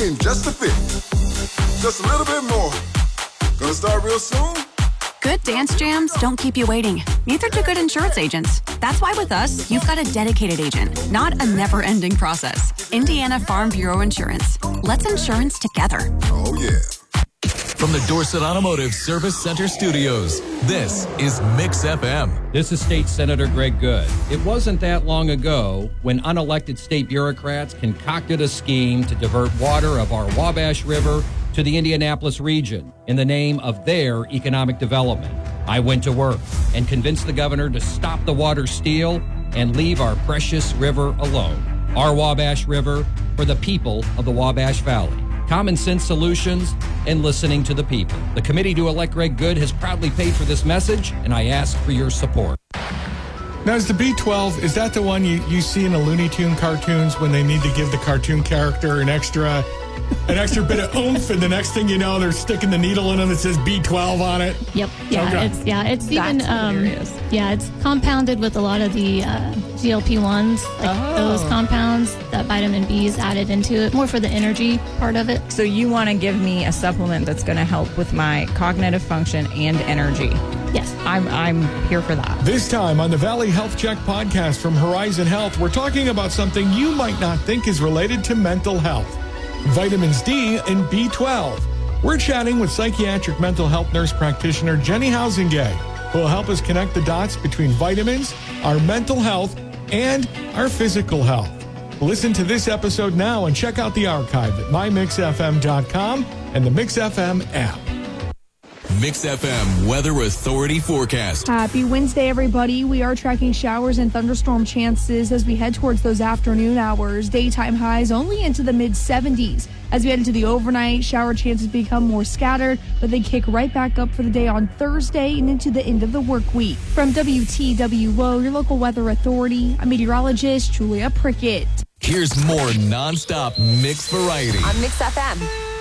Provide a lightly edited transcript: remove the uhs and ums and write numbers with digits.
in just a fit. Just a little bit more. Gonna start real soon? Good dance jams don't keep you waiting. Neither do good insurance agents. That's why with us, you've got a dedicated agent, not a never-ending process. Indiana Farm Bureau Insurance. Let's insurance together. Oh, yeah. From the Dorset Automotive Service Center Studios, this is Mix FM. This is State Senator Greg Good. It wasn't that long ago when unelected state bureaucrats concocted a scheme to divert water of our Wabash River to the Indianapolis region in the name of their economic development. I went to work and convinced the governor to stop the water steal and leave our precious river alone. Our Wabash River for the people of the Wabash Valley. Common sense solutions and listening to the people. The committee to elect Greg Good has proudly paid for this message, and I ask for your support. Now, is the B12, is that the one you see in the Looney Tune cartoons when they need to give the cartoon character an extra bit of oomph, and the next thing you know, they're sticking the needle in them that says B12 on it? Yep. Yeah. Okay. It's even it's compounded with a lot of the GLP-1s, like those compounds that vitamin B is added into it, more for the energy part of it. So you want to give me a supplement that's going to help with my cognitive function and energy? Yes. I'm here for that. This time on the Valley Health Check podcast from Horizon Health, we're talking about something you might not think is related to mental health. Vitamins D and B12. We're chatting with psychiatric mental health nurse practitioner Jenny Housingay, who will help us connect the dots between vitamins, our mental health, and our physical health. Listen to this episode now and check out the archive at mymixfm.com and the Mix FM app. Mix FM Weather Authority forecast. Happy Wednesday, everybody. We are tracking showers and thunderstorm chances as we head towards those afternoon hours. Daytime highs only into the mid-70s. As we head into the overnight, shower chances become more scattered, but they kick right back up for the day on Thursday and into the end of the work week. From WTWO, your local weather authority, I'm meteorologist Julia Prickett. Here's more nonstop mix variety On Mix FM.